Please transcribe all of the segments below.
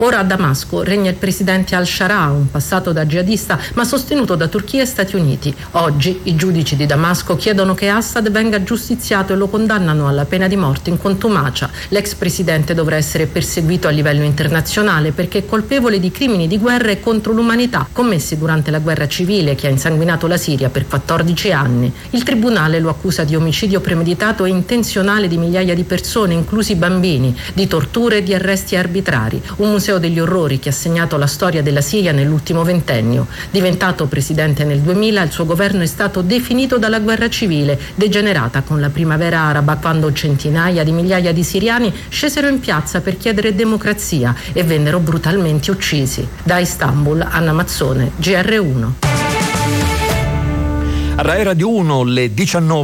Ora a Damasco regna il presidente al-Sharaa, un passato da jihadista ma sostenuto da Turchia e Stati Uniti. Oggi i giudici di Damasco chiedono che Assad venga giustiziato e lo condannano alla pena di morte in contumacia. L'ex presidente dovrà essere perseguito a livello internazionale perché è colpevole di crimini di guerra e contro l'umanità commessi durante la guerra civile che ha insanguinato la Siria per 14 anni. Il tribunale lo accusa di omicidio premeditato e intenzionale di migliaia di persone, inclusi bambini, di torture e di arresti arbitrari. Un museo degli orrori che ha segnato la storia della Siria nell'ultimo ventennio. Diventato presidente nel 2000, il suo governo è stato definito dalla guerra civile, degenerata con la primavera araba, quando centinaia di migliaia di siriani scesero in piazza per chiedere democrazia e vennero brutalmente uccisi. Da Istanbul, Anna Mazzone, GR1. A Rai Radio 1 le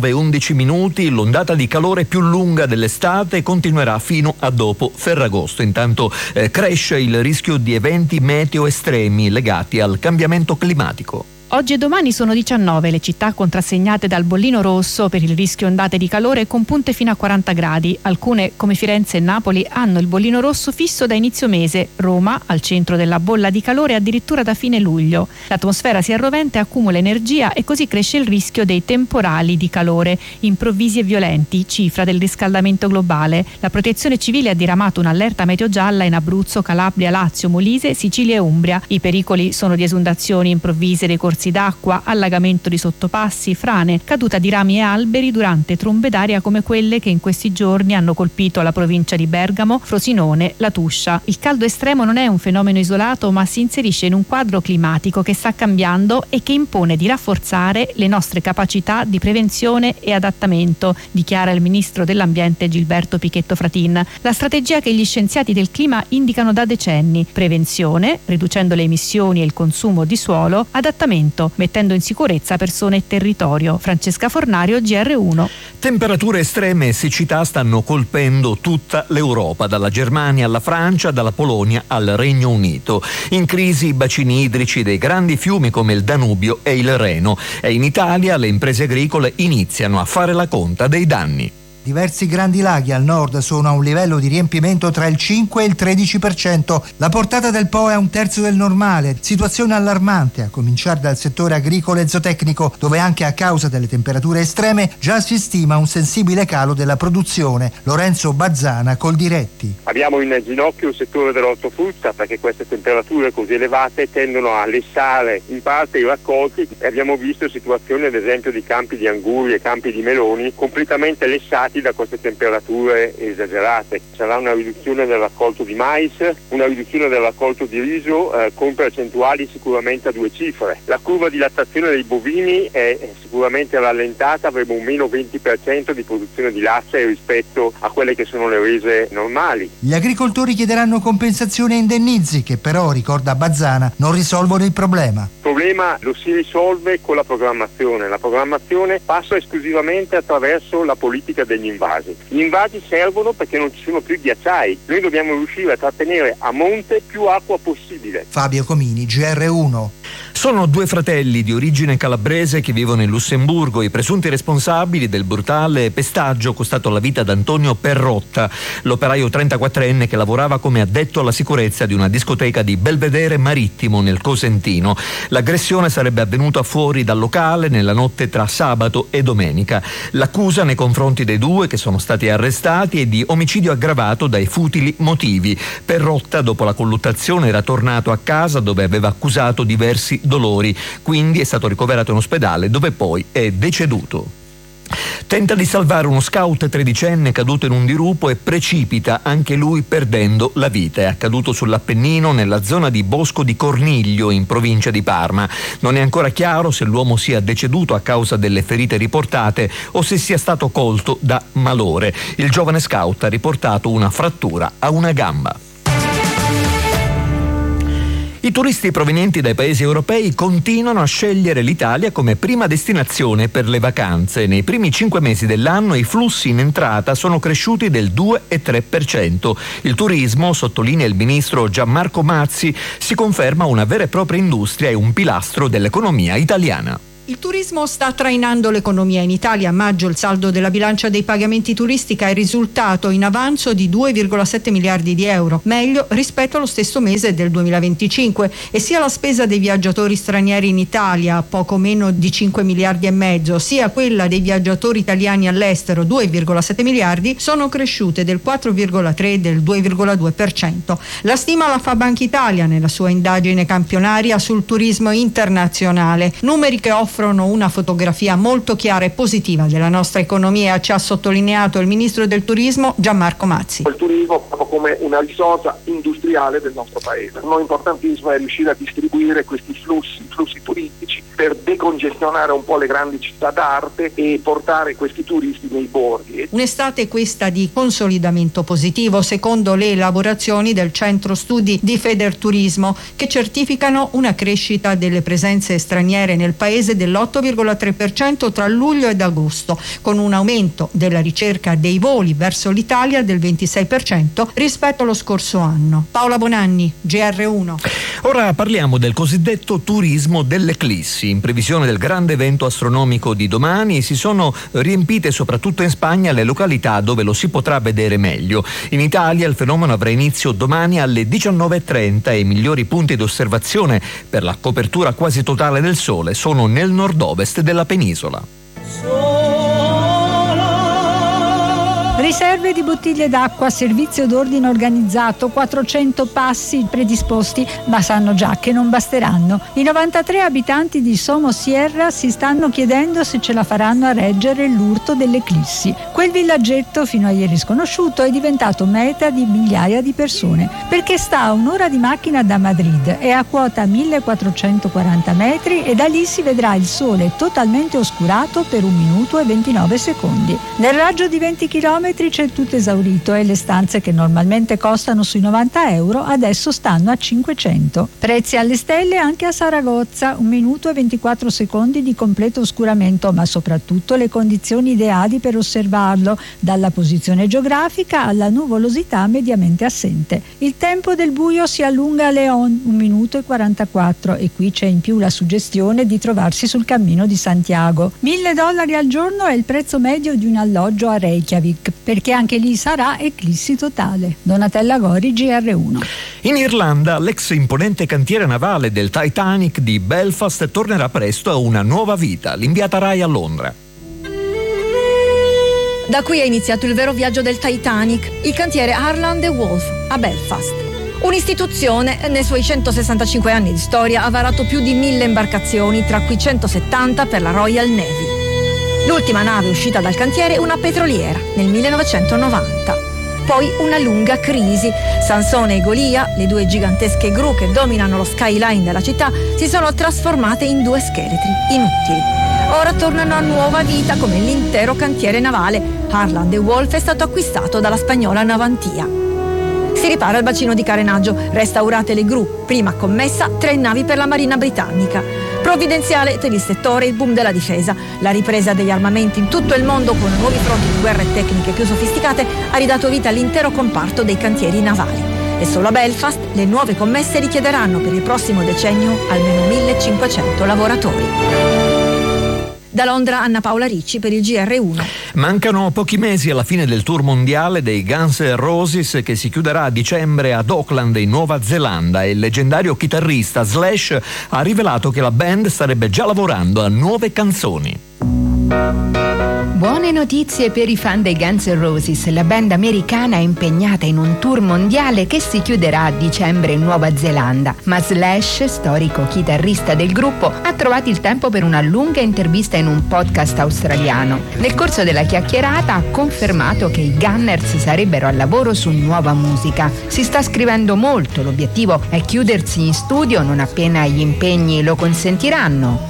19:11, l'ondata di calore più lunga dell'estate continuerà fino a dopo Ferragosto. Intanto cresce il rischio di eventi meteo estremi legati al cambiamento climatico. Oggi e domani sono 19 le città contrassegnate dal bollino rosso per il rischio ondate di calore con punte fino a 40 gradi. Alcune, come Firenze e Napoli, hanno il bollino rosso fisso da inizio mese. Roma, al centro della bolla di calore, addirittura da fine luglio. L'atmosfera si arroventa e accumula energia e così cresce il rischio dei temporali di calore, improvvisi e violenti, cifra del riscaldamento globale. La Protezione Civile ha diramato un'allerta meteo gialla in Abruzzo, Calabria, Lazio, Molise, Sicilia e Umbria. I pericoli sono di esondazioni improvvise dei corsi d'acqua, allagamento di sottopassi, frane, caduta di rami e alberi durante trombe d'aria come quelle che in questi giorni hanno colpito la provincia di Bergamo, Frosinone, La Tuscia. Il caldo estremo non è un fenomeno isolato, ma si inserisce in un quadro climatico che sta cambiando e che impone di rafforzare le nostre capacità di prevenzione e adattamento, dichiara il ministro dell'Ambiente Gilberto Pichetto Fratin. La strategia che gli scienziati del clima indicano da decenni: prevenzione, riducendo le emissioni e il consumo di suolo, adattamento, mettendo in sicurezza persone e territorio. Francesca Fornario, GR1. Temperature estreme e siccità stanno colpendo tutta l'Europa, dalla Germania alla Francia, dalla Polonia al Regno Unito. In crisi i bacini idrici dei grandi fiumi come il Danubio e il Reno, e in Italia le imprese agricole iniziano a fare la conta dei danni. Diversi grandi laghi al nord sono a un livello di riempimento tra il 5 e il 13%. La portata del Po è a un terzo del normale. Situazione allarmante, a cominciare dal settore agricolo e zootecnico, dove anche a causa delle temperature estreme già si stima un sensibile calo della produzione. Lorenzo Bazzana, Coldiretti. Abbiamo in ginocchio il settore dell'ortofrutta, perché queste temperature così elevate tendono a lessare in parte i raccolti, e abbiamo visto situazioni ad esempio di campi di anguri e campi di meloni completamente lessati da queste temperature esagerate. Sarà una riduzione del raccolto di mais, una riduzione del raccolto di riso con percentuali sicuramente a due cifre. La curva di lattazione dei bovini è sicuramente rallentata, avremo un meno 20% di produzione di latte rispetto a quelle che sono le rese normali. Gli agricoltori chiederanno compensazioni e indennizi che però, ricorda Bazzana, non risolvono il problema. Il problema lo si risolve con la programmazione. La programmazione passa esclusivamente attraverso la politica degli invasi. Gli invasi servono perché non ci sono più ghiacciai. Noi dobbiamo riuscire a trattenere a monte più acqua possibile. Fabio Comini, GR1. Sono due fratelli di origine calabrese che vivono in Lussemburgo, i presunti responsabili del brutale pestaggio costato la vita ad Antonio Perrotta, l'operaio 34enne che lavorava come addetto alla sicurezza di una discoteca di Belvedere Marittimo nel Cosentino. L'aggressione sarebbe avvenuta fuori dal locale nella notte tra sabato e domenica. L'accusa nei confronti dei due, che sono stati arrestati, è di omicidio aggravato dai futili motivi. Perrotta, dopo la colluttazione, era tornato a casa dove aveva accusato diversi dolori, quindi è stato ricoverato in ospedale dove poi è deceduto. Tenta di salvare uno scout tredicenne caduto in un dirupo e precipita anche lui perdendo la vita. È accaduto sull'Appennino nella zona di Bosco di Corniglio in provincia di Parma. Non è ancora chiaro se l'uomo sia deceduto a causa delle ferite riportate o se sia stato colto da malore. Il giovane scout ha riportato una frattura a una gamba. I turisti provenienti dai paesi europei continuano a scegliere l'Italia come prima destinazione per le vacanze. Nei primi 5 mesi dell'anno i flussi in entrata sono cresciuti del 2,3%. Il turismo, sottolinea il ministro Gianmarco Mazzi, si conferma una vera e propria industria e un pilastro dell'economia italiana. Il turismo sta trainando l'economia in Italia. A maggio il saldo della bilancia dei pagamenti turistica è risultato in avanzo di 2,7 miliardi di euro, meglio rispetto allo stesso mese del 2025, e sia la spesa dei viaggiatori stranieri in Italia, poco meno di 5 miliardi e mezzo, sia quella dei viaggiatori italiani all'estero, 2,7 miliardi, sono cresciute del 4,3 e del 2,2%. La stima la fa Banca Italia nella sua indagine campionaria sul turismo internazionale, numeri che offrono una fotografia molto chiara e positiva della nostra economia, ci ha sottolineato il ministro del turismo Gianmarco Mazzi. Il turismo proprio come una risorsa industriale del nostro paese. Noi importantissimo è riuscire a distribuire questi flussi turistici per decongestionare un po' le grandi città d'arte e portare questi turisti nei borghi. Un'estate questa di consolidamento positivo secondo le elaborazioni del centro studi di Federturismo, che certificano una crescita delle presenze straniere nel paese dell'8,3% tra luglio ed agosto, con un aumento della ricerca dei voli verso l'Italia del 26% rispetto allo scorso anno. Paola Bonanni, GR1. Ora parliamo del cosiddetto turismo delle eclissi. In previsione del grande evento astronomico di domani si sono riempite soprattutto in Spagna le località dove lo si potrà vedere meglio. In Italia il fenomeno avrà inizio domani alle 19:30 e i migliori punti d'osservazione per la copertura quasi totale del Sole sono nel nord-ovest della penisola. Riserve di bottiglie d'acqua, servizio d'ordine organizzato, 400 passi predisposti, ma sanno già che non basteranno. I 93 abitanti di Somosierra si stanno chiedendo se ce la faranno a reggere l'urto delle eclissi. Quel villaggetto, fino a ieri sconosciuto, è diventato meta di migliaia di persone, perché sta a un'ora di macchina da Madrid, è a quota 1440 metri e da lì si vedrà il sole totalmente oscurato per 1 minuto e 29 secondi. Nel raggio di 20 km c'è tutto esaurito e le stanze che normalmente costano sui 90 euro adesso stanno a 500. Prezzi alle stelle anche a Saragozza, 1 minuto e 24 secondi di completo oscuramento, ma soprattutto le condizioni ideali per osservarlo, dalla posizione geografica alla nuvolosità mediamente assente. Il tempo del buio si allunga a León, 1 minuto e 44, e qui c'è in più la suggestione di trovarsi sul cammino di Santiago. $1.000 al giorno è il prezzo medio di un alloggio a Reykjavik, perché anche lì sarà eclissi totale. Donatella Gori, GR1. In Irlanda l'ex imponente cantiere navale del Titanic di Belfast tornerà presto a una nuova vita. L'inviata Rai a Londra. Da qui è iniziato il vero viaggio del Titanic, il cantiere Harland & Wolff a Belfast. Un'istituzione nei suoi 165 anni di storia ha varato più di 1.000 imbarcazioni, tra cui 170 per la Royal Navy. L'ultima nave uscita dal cantiere è una petroliera nel 1990. Poi una lunga crisi. Sansone e Golia, le 2 gigantesche gru che dominano lo skyline della città, si sono trasformate in 2 scheletri inutili. Ora tornano a nuova vita come l'intero cantiere navale. Harland & Wolff è stato acquistato dalla spagnola Navantia. Si ripara il bacino di carenaggio, restaurate le gru, prima commessa 3 navi per la Marina britannica. Provvidenziale per il settore il boom della difesa. La ripresa degli armamenti in tutto il mondo con nuovi fronti di guerra e tecniche più sofisticate ha ridato vita all'intero comparto dei cantieri navali. E solo a Belfast le nuove commesse richiederanno per il prossimo decennio almeno 1.500 lavoratori. Da Londra Anna Paola Ricci per il GR1. Mancano pochi mesi alla fine del tour mondiale dei Guns N' Roses, che si chiuderà a dicembre ad Auckland in Nuova Zelanda, e il leggendario chitarrista Slash ha rivelato che la band starebbe già lavorando a nuove canzoni. Buone notizie per i fan dei Guns N' Roses. La band americana è impegnata in un tour mondiale che si chiuderà a dicembre in Nuova Zelanda, ma Slash, storico chitarrista del gruppo, ha trovato il tempo per una lunga intervista in un podcast australiano. Nel corso della chiacchierata ha confermato che i Gunners sarebbero al lavoro su nuova musica. Si sta scrivendo molto, l'obiettivo è chiudersi in studio non appena gli impegni lo consentiranno.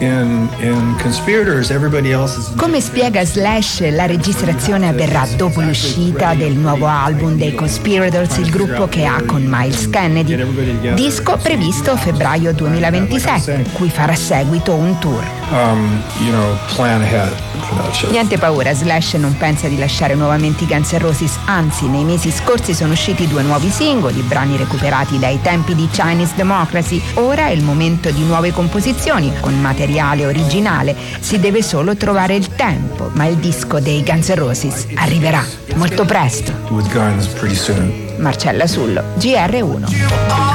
Come spiega Slash, la registrazione avverrà dopo l'uscita del nuovo album dei Conspirators, il gruppo che ha con Miles Kennedy. Disco previsto febbraio 2027, cui farà seguito un tour. Plan ahead. Niente paura, Slash non pensa di lasciare nuovamente i Guns N' Roses, anzi nei mesi scorsi sono usciti 2 nuovi singoli, brani recuperati dai tempi di Chinese Democracy. Ora è il momento di nuove composizioni con materiale originale, si deve solo trovare il tempo, ma il disco dei Guns N' Roses arriverà molto presto. Marcella Sullo, GR1.